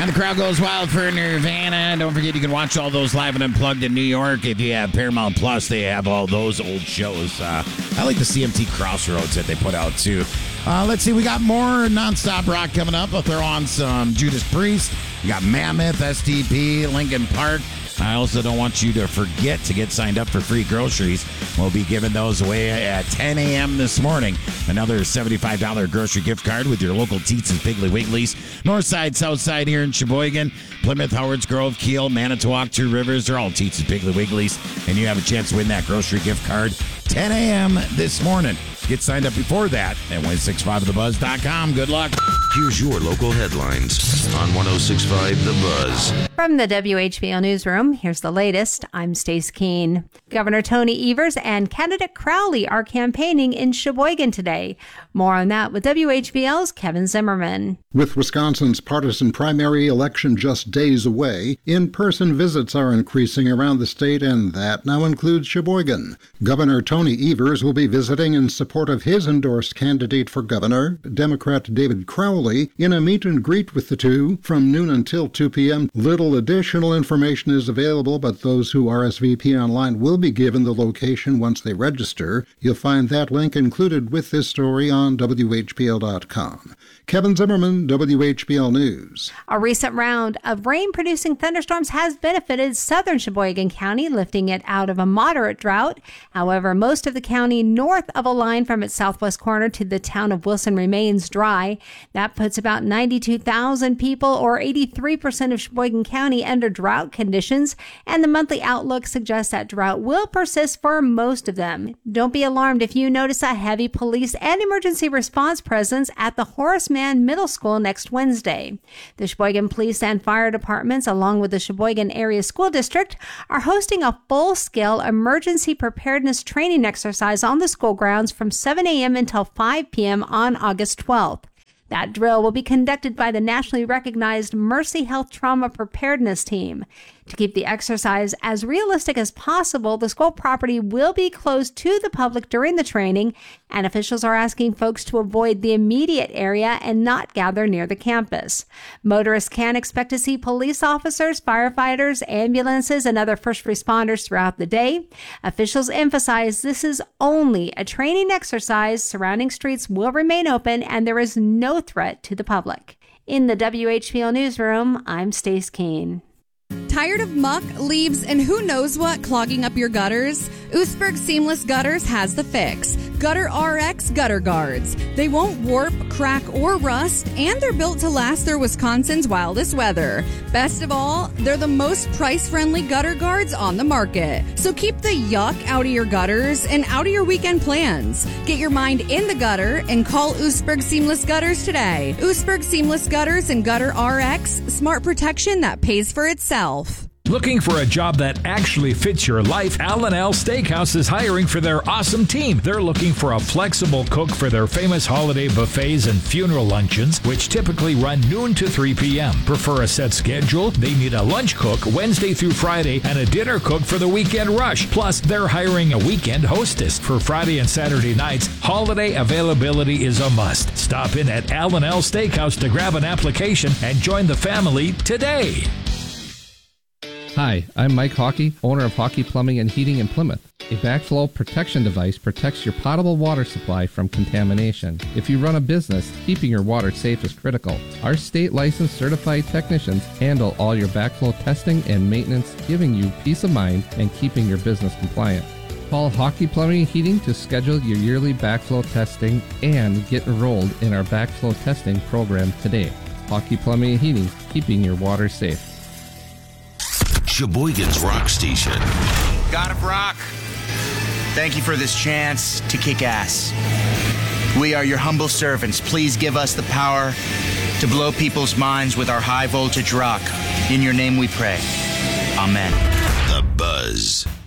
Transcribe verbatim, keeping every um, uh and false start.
And the crowd goes wild for Nirvana. Don't forget you can watch all those live and unplugged in New York. If you have Paramount Plus, they have all those old shows. Uh, I like the C M T Crossroads that they put out, too. Uh, let's see, we got more nonstop rock coming up. I'll throw on some Judas Priest. We got Mammoth, S T P, Linkin Park. I also don't want you to forget to get signed up for free groceries. We'll be giving those away at ten a.m. this morning. Another seventy-five dollars grocery gift card with your local Teats and Piggly Wigglies. North side, south side here in Sheboygan. Plymouth, Howards Grove, Kiel, Manitowoc, Two Rivers. They're all Teats and Piggly Wigglies. And you have a chance to win that grocery gift card ten a.m. this morning. Get signed up before that at one six five the buzz dot com. Good luck. Here's your local headlines on one oh six point five The Buzz. From the W H B L Newsroom, here's the latest. I'm Stace Keene. Governor Tony Evers and candidate Crowley are campaigning in Sheboygan today. More on that with W H B L's Kevin Zimmerman. With Wisconsin's partisan primary election just days away, in-person visits are increasing around the state, and that now includes Sheboygan. Governor Tony Evers will be visiting in support of his endorsed candidate for governor, Democrat David Crowley, in a meet and greet with the two from noon until two p.m. Little additional information is available, but those who R S V P online will be given the location once they register. You'll find that link included with this story on W H B L dot com. Kevin Zimmerman, W H B L News. A recent round of rain-producing thunderstorms has benefited southern Sheboygan County, lifting it out of a moderate drought. However, most of the county north of a line from its southwest corner to the town of Wilson remains dry. That puts about ninety-two thousand people, or eighty-three percent of Sheboygan County, under drought conditions, and the monthly outlook suggests that drought will persist for most of them. Don't be alarmed if you notice a heavy police and emergency response presence at the Horace Mann Middle School next Wednesday. The Sheboygan Police and Fire Departments, along with the Sheboygan Area School District, are hosting a full-scale emergency preparedness training exercise on the school grounds from seven a.m. until five p.m. on August twelfth. That drill will be conducted by the nationally recognized Mercy Health Trauma Preparedness Team. To keep the exercise as realistic as possible, the school property will be closed to the public during the training, and officials are asking folks to avoid the immediate area and not gather near the campus. Motorists can expect to see police officers, firefighters, ambulances, and other first responders throughout the day. Officials emphasize this is only a training exercise. Surrounding streets will remain open, and there is no threat to the public. In the W H B L Newsroom, I'm Stace Keene. Tired of muck, leaves, and who knows what clogging up your gutters? Oostburg Seamless Gutters has the fix. Gutter R X Gutter Guards. They won't warp, crack, or rust, and they're built to last through Wisconsin's wildest weather. Best of all, they're the most price-friendly gutter guards on the market. So keep the yuck out of your gutters and out of your weekend plans. Get your mind in the gutter and call Oostburg Seamless Gutters today. Oostburg Seamless Gutters and Gutter R X, smart protection that pays for itself. Looking for a job that actually fits your life? Al and Al Steakhouse is hiring for their awesome team. They're looking for a flexible cook for their famous holiday buffets and funeral luncheons, which typically run noon to three p.m. Prefer a set schedule? They need a lunch cook Wednesday through Friday and a dinner cook for the weekend rush. Plus, they're hiring a weekend hostess for Friday and Saturday nights. Holiday availability is a must. Stop in at Al and Al Steakhouse to grab an application and join the family today. Hi, I'm Mike Hockey, owner of Hockey Plumbing and Heating in Plymouth. A backflow protection device protects your potable water supply from contamination. If you run a business, keeping your water safe is critical. Our state-licensed certified technicians handle all your backflow testing and maintenance, giving you peace of mind and keeping your business compliant. Call Hockey Plumbing and Heating to schedule your yearly backflow testing and get enrolled in our backflow testing program today. Hockey Plumbing and Heating, keeping your water safe. Sheboygan's Rock Station. God of Rock, thank you for this chance to kick ass. We are your humble servants. Please give us the power to blow people's minds with our high voltage rock. In your name we pray. Amen. The Buzz.